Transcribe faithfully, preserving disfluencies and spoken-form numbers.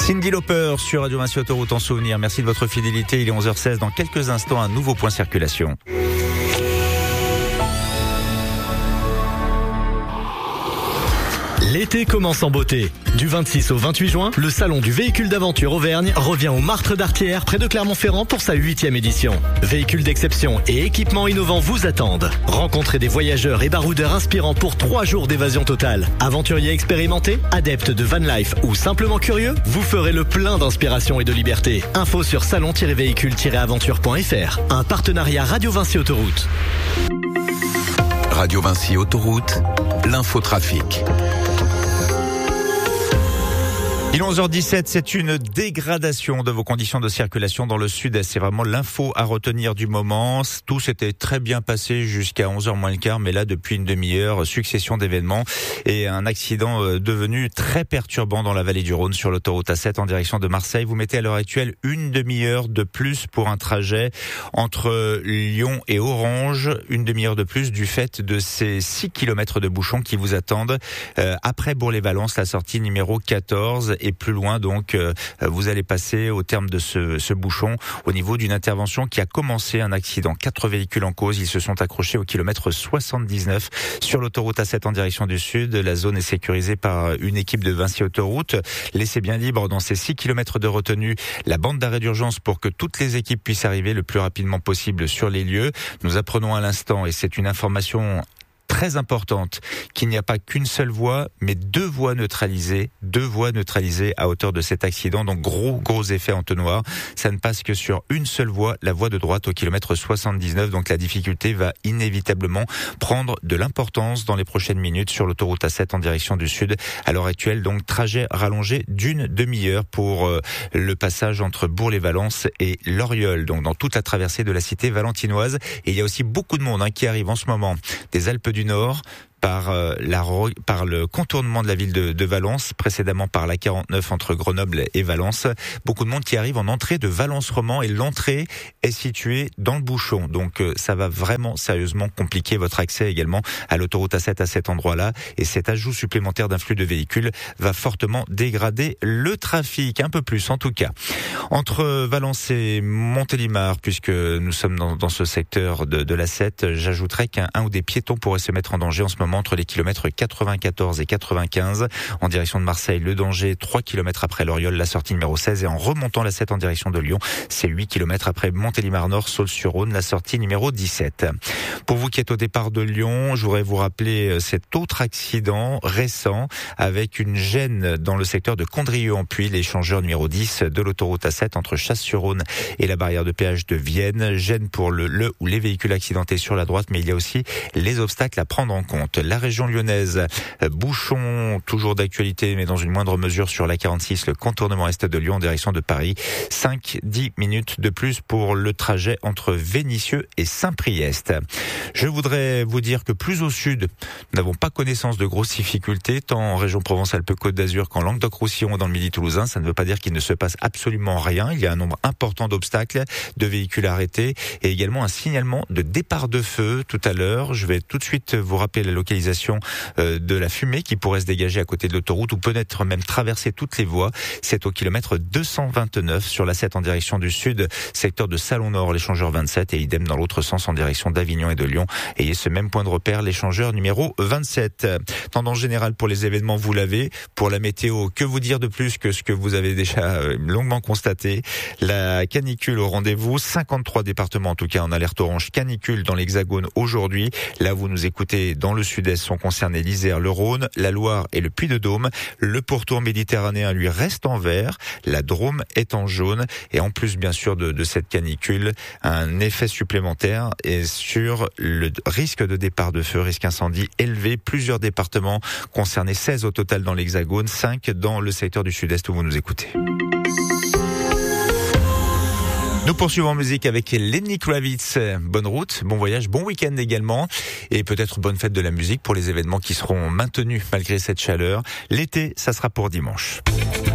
Cyndi Lauper sur Radio Vinci Autoroute en souvenir. Merci de votre fidélité. Il est onze heures seize. Dans quelques instants, un nouveau point circulation. L'été commence en beauté. Du vingt-six au vingt-huit juin, le salon du véhicule d'aventure Auvergne revient au Martre d'Artière près de Clermont-Ferrand pour sa huitième édition. Véhicules d'exception et équipements innovants vous attendent. Rencontrez des voyageurs et baroudeurs inspirants pour trois jours d'évasion totale. Aventuriers expérimentés, adeptes de van life ou simplement curieux, vous ferez le plein d'inspiration et de liberté. Info sur salon tiret véhicule tiret aventure point f r. Un partenariat Radio Vinci Autoroute. Radio Vinci Autoroute, l'infotrafic. Il est onze heures dix-sept, c'est une dégradation de vos conditions de circulation dans le sud-est. C'est vraiment l'info à retenir du moment. Tout s'était très bien passé jusqu'à onze heures moins le quart, mais là, depuis une demi-heure, succession d'événements et un accident devenu très perturbant dans la vallée du Rhône sur l'autoroute A sept en direction de Marseille. Vous mettez à l'heure actuelle une demi-heure de plus pour un trajet entre Lyon et Orange. Une demi-heure de plus du fait de ces six kilomètres de bouchons qui vous attendent euh, après Bourg-les-Valences, la sortie numéro quatorze. Et plus loin, donc, euh, vous allez passer au terme de ce, ce bouchon au niveau d'une intervention qui a commencé un accident. Quatre véhicules en cause, ils se sont accrochés au kilomètre soixante-dix-neuf sur l'autoroute A sept en direction du sud. La zone est sécurisée par une équipe de Vinci Autoroute. Laissez bien libre dans ces six kilomètres de retenue la bande d'arrêt d'urgence pour que toutes les équipes puissent arriver le plus rapidement possible sur les lieux. Nous apprenons à l'instant, et c'est une information très importante, qu'il n'y a pas qu'une seule voie, mais deux voies neutralisées, deux voies neutralisées à hauteur de cet accident. Donc gros, gros effet entonnoir. Ça ne passe que sur une seule voie, la voie de droite au kilomètre soixante-dix-neuf. Donc la difficulté va inévitablement prendre de l'importance dans les prochaines minutes sur l'autoroute A sept en direction du sud. À l'heure actuelle, donc trajet rallongé d'une demi-heure pour euh, le passage entre Bourg-les-Valences et Loriol. Donc dans toute la traversée de la cité valentinoise. Et il y a aussi beaucoup de monde hein, qui arrive en ce moment des Alpes du Nord, par euh, la par le contournement de la ville de, de Valence, précédemment par la quarante-neuf entre Grenoble et Valence. Beaucoup de monde qui arrive en entrée de Valence-Roman et l'entrée est située dans le bouchon. Donc euh, ça va vraiment sérieusement compliquer votre accès également à l'autoroute A sept à cet endroit-là. Et cet ajout supplémentaire d'un flux de véhicules va fortement dégrader le trafic, un peu plus en tout cas. Entre Valence et Montélimar, puisque nous sommes dans, dans ce secteur de, de l'A sept, j'ajouterais qu'un un ou des piétons pourraient se mettre en danger en ce moment entre les kilomètres quatre-vingt-quatorze et quatre-vingt-quinze en direction de Marseille. Le danger, trois kilomètres après Loriol, la sortie numéro seize, et en remontant la sept en direction de Lyon, c'est huit kilomètres après Montélimar-Nord, Saulx-sur-Rhône, la sortie numéro dix-sept. Pour vous qui êtes au départ de Lyon, je voudrais vous rappeler cet autre accident récent avec une gêne dans le secteur de Condrieu-en-Puy, l'échangeur numéro dix de l'autoroute A sept entre Chasse-sur-Rhône et la barrière de péage de Vienne. Gêne pour le, le ou les véhicules accidentés sur la droite, mais il y a aussi les obstacles à prendre en compte. La région lyonnaise, bouchon toujours d'actualité, mais dans une moindre mesure sur la quarante-six, le contournement est de Lyon en direction de Paris. cinq à dix minutes de plus pour le trajet entre Vénissieux et Saint-Priest. Je voudrais vous dire que plus au sud, nous n'avons pas connaissance de grosses difficultés, tant en région Provence-Alpes-Côte d'Azur qu'en Languedoc-Roussillon dans le Midi toulousain. Ça ne veut pas dire qu'il ne se passe absolument rien. Il y a un nombre important d'obstacles, de véhicules arrêtés et également un signalement de départ de feu tout à l'heure. Je vais tout de suite vous rappeler la localisation de la fumée qui pourrait se dégager à côté de l'autoroute ou peut-être même traverser toutes les voies. C'est au kilomètre deux cent vingt-neuf sur la sept en direction du sud, secteur de Salon-Nord, l'échangeur vingt-sept, et idem dans l'autre sens en direction d'Avignon et de Lyon. Ayez ce même point de repère, l'échangeur numéro vingt-sept. Tendance générale pour les événements, vous l'avez. Pour la météo, que vous dire de plus que ce que vous avez déjà longuement constaté? La canicule au rendez-vous, cinquante-trois départements en tout cas en alerte orange canicule dans l'Hexagone aujourd'hui. Là, vous nous écoutez dans le sud-est, sont concernés l'Isère, le Rhône, la Loire et le Puy-de-Dôme. Le pourtour méditerranéen, lui, reste en vert. La Drôme est en jaune. Et en plus, bien sûr, de, de cette canicule, un effet supplémentaire est sur le risque de départ de feu, risque incendie élevé. Plusieurs départements concernés, seize au total dans l'Hexagone, cinq dans le secteur du sud-est où vous nous écoutez. Nous poursuivons en musique avec Lenny Kravitz. Bonne route, bon voyage, bon week-end également. Et peut-être bonne fête de la musique pour les événements qui seront maintenus malgré cette chaleur. L'été, ça sera pour dimanche.